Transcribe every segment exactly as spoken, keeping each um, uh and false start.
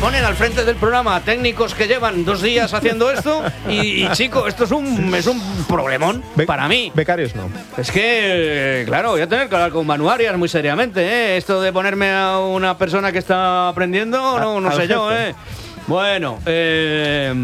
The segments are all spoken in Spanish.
ponen al frente del programa técnicos que llevan dos días haciendo esto y, y chico, esto es un, es un problemón Be- para mí. Becarios no. Es que, eh, claro, voy a tener que hablar con Manu Arias muy seriamente, ¿eh? Esto de ponerme a una persona que está aprendiendo, no, no A- sé al yo, jefe. ¿eh? Bueno, eh,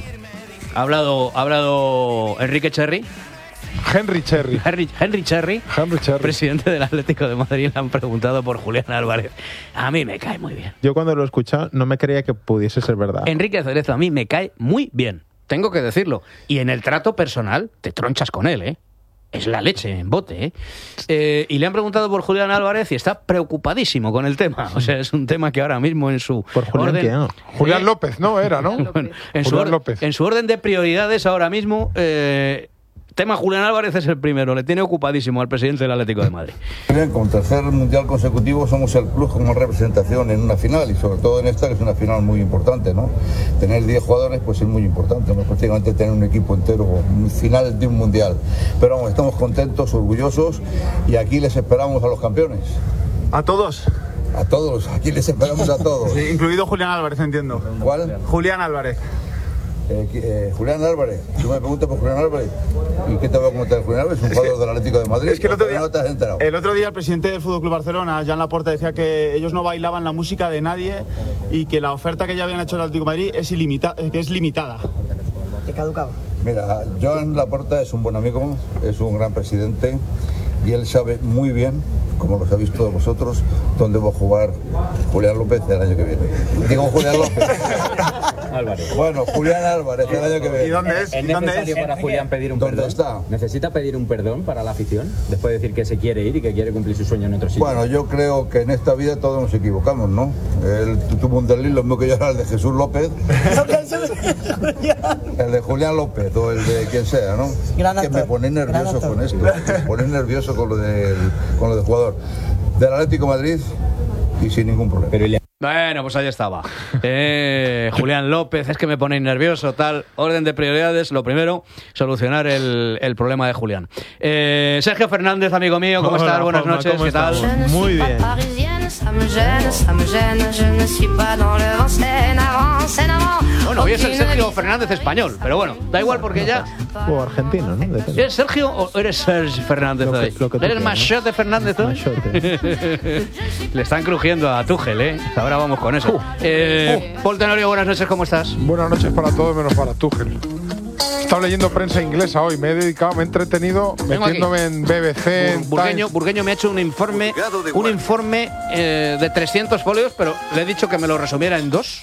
ha hablado, ha hablado Enrique Cherry, Henry Cherry. Henry, Henry Cherry, Henry Cherry. presidente del Atlético de Madrid. Le han preguntado por Julián Álvarez. A mí me cae muy bien. Yo cuando lo he escuchado no me creía que pudiese ser verdad. Enrique Cerezo a mí me cae muy bien, tengo que decirlo. Y en el trato personal te tronchas con él, ¿eh? Es la leche en bote, ¿eh? Eh, y le han preguntado por Julián Álvarez y está preocupadísimo con el tema. O sea, es un tema que ahora mismo en su Por Julián, orden... ¿qué, no? Julián ¿Eh? López, ¿no? Era, ¿no? Bueno, en, su Julián orden, López. en su orden de prioridades ahora mismo, eh, tema Julián Álvarez es el primero. Le tiene ocupadísimo al presidente del Atlético de Madrid. Bien, con tercer mundial consecutivo somos el club con más representación en una final y sobre todo en esta que es una final muy importante, ¿no? Tener diez jugadores pues es muy importante, ¿no? Prácticamente tener un equipo entero, un final de un mundial. Pero vamos, estamos contentos, orgullosos y aquí les esperamos a los campeones. ¿A todos? A todos, aquí les esperamos a todos. Sí, incluido Julián Álvarez, entiendo. ¿Cuál? Julián Álvarez. Eh, eh, Julián Álvarez. Tú me preguntas por Julián Álvarez. ¿Y qué te voy a comentar de Julián Álvarez? Es un jugador del Atlético de Madrid. Es que el otro día, no te has enterado. el otro día el presidente del F C Barcelona, Joan Laporta, decía que ellos no bailaban la música de nadie y que la oferta que ya habían hecho el Atlético de Madrid es, ilimita que es limitada. Te caducaba. Mira, Joan Laporta es un buen amigo, es un gran presidente y él sabe muy bien, como lo sabéis todos vosotros, dónde va a jugar Julián López el año que viene. Digo Julián López. Álvarez. Bueno, Julián Álvarez el año que viene. ¿Y dónde es? ¿Es ¿Y dónde necesario es? para Julián pedir un ¿Dónde perdón? está? ¿Necesita pedir un perdón para la afición? Después de decir que se quiere ir y que quiere cumplir su sueño en otro sitio. Bueno, yo creo que en esta vida todos nos equivocamos, ¿no? Él tuvo un desliz, lo mismo que yo era el de Jesús López, el de Julián López o el de quien sea, ¿no? Gran que me actor, pone gran nervioso actor. con esto, me pone nervioso con lo del, con lo del jugador del Atlético de Madrid y sin ningún problema. Pero ¿y le- Bueno, pues ahí estaba. Eh, Julián López, es que me ponéis nervioso, tal. Orden de prioridades, lo primero, solucionar el, el problema de Julián. Eh, Sergio Fernández, amigo mío, ¿cómo Hola, estás? Buenas Juanma, noches, ¿cómo ¿qué tal? estamos? Muy bien. Bueno, hoy es el Sergio Fernández español, pero bueno, da igual porque ya... O argentino, ¿no? Depende. ¿Eres Sergio o eres Sergio Fernández Lo que- hoy? lo que tú ¿Eres quieras, Machote Fernández hoy? Machote. Le están crujiendo a Tuchel, ¿eh? Ahora vamos con eso. Eh, Paul Tenorio, buenas noches, ¿cómo estás? Buenas noches para todos, menos para Tuchel. He estado leyendo prensa inglesa hoy, me he dedicado, me he entretenido Vengo metiéndome aquí. en B B C, en Burgueño, Times. Burgueño me ha hecho un informe, un informe eh, de trescientos folios, pero le he dicho que me lo resumiera en dos.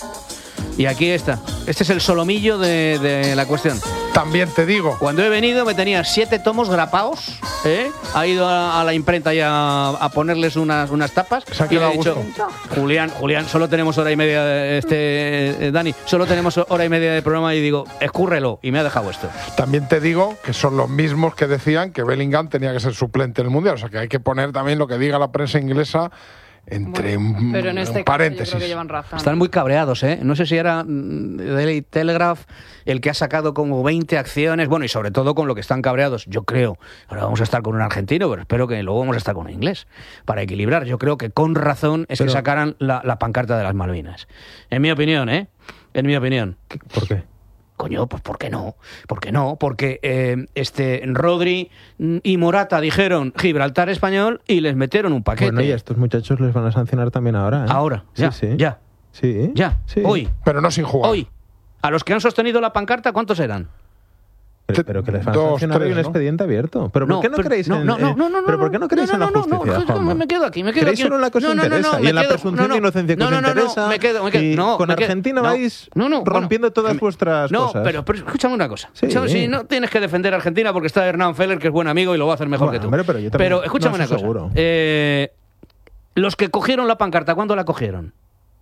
Y aquí está. Este es el solomillo de, de la cuestión. También te digo, Cuando he venido me tenía siete tomos grapados, ¿eh? Ha ido a, a la imprenta y a, a ponerles unas, unas tapas. Se ha Y le he quedado a dicho, gusto. Julián, Julián, solo tenemos hora y media, de este eh, Dani, solo tenemos hora y media de programa y digo, escúrrelo. Y me ha dejado esto. también te digo que son los mismos que decían que Bellingham tenía que ser suplente en el Mundial. O sea que hay que poner también lo que diga la prensa inglesa entre un, Pero en este un caso paréntesis. yo creo que llevan razón. Están muy cabreados, ¿eh? No sé si era mm, Daily Telegraph el que ha sacado como veinte acciones, bueno, y sobre todo con lo que están cabreados, yo creo. Ahora vamos a estar con un argentino, pero espero que luego vamos a estar con un inglés, para equilibrar. Yo creo que con razón es Pero- que sacaran la, la pancarta de las Malvinas. En mi opinión, ¿eh? En mi opinión. ¿Por qué? Coño, pues ¿por qué no? ¿Por qué no? Porque eh, este Rodri y Morata dijeron Gibraltar español y les metieron un paquete. Bueno, y a estos muchachos les van a sancionar también ahora, ¿eh? Ahora, Sí, ya, sí. ya, Sí. ya, Sí. hoy. Pero no sin jugar. Hoy, a los que han sostenido la pancarta, ¿cuántos eran? Pero, pero que les van a Dos, sancionar tres, y un ¿no? expediente abierto. ¿Pero No, por qué no pero- creéis no, en no, no, no, no, ¿Pero no, por qué no creéis no, en la no, no, justicia, no, Juanma? me quedo aquí, me quedo ¿Creéis aquí. solo en la que os No, no, no, interesa? no, y me en la quedo- presunción no, no. de inocencia que No, os no, no, no, interesa. me quedo, me quedo. Y No, con me quedo- Argentina no, vais no, no, bueno, rompiendo todas me- vuestras no, cosas. pero, pero escúchame una cosa. Sí. Escúchame, sí, no tienes que defender a Argentina porque está Hernán Feller, que es buen amigo y lo va a hacer mejor Bueno, que tú. hombre, pero yo también- Pero escúchame no, una eso cosa. seguro. Eh, los que cogieron la pancarta, ¿cuándo la cogieron?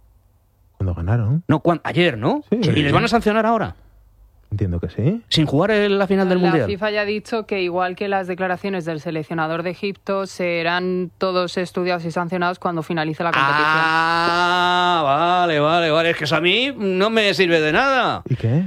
Cuando ganaron. No, ¿cuándo? Ayer, ¿no? Sí. ¿Y les van a sancionar ahora? Entiendo que sí. Sin jugar en la final del La Mundial. FIFA ya ha dicho que igual que las declaraciones del seleccionador de Egipto serán todos estudiados y sancionados cuando finalice la competición. Ah, vale, vale, vale. Es que eso a mí no me sirve de nada. ¿Y qué?